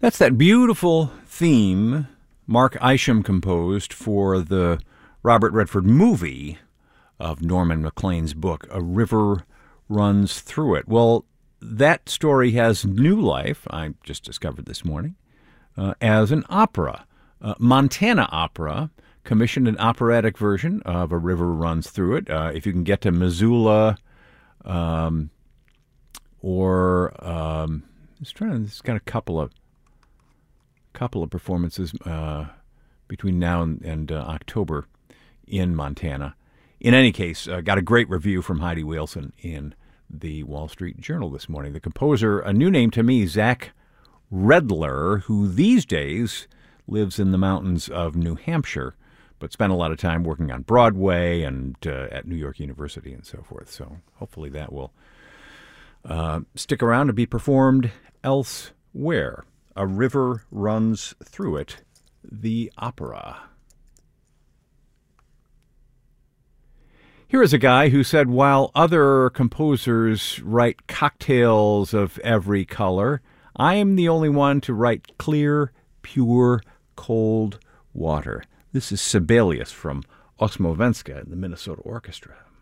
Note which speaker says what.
Speaker 1: That's that beautiful theme Mark Isham composed for the Robert Redford movie of Norman Maclean's book, A River Runs Through It. Well, that story has new life, I just discovered this morning, as an opera. Montana Opera commissioned an operatic version of A River Runs Through It. If you can get to Missoula it's got a couple of performances between now and October in Montana. In any case, got a great review from Heidi Wilson in the Wall Street Journal this morning. The composer, a new name to me, Zach Redler, who these days lives in the mountains of New Hampshire, but spent a lot of time working on Broadway and at New York University and so forth. So hopefully that will stick around and be performed elsewhere. A River Runs Through It, the opera. Here is a guy who said, while other composers write cocktails of every color, I am the only one to write clear, pure, cold water. This is Sibelius from Osmovenska and the Minnesota Orchestra.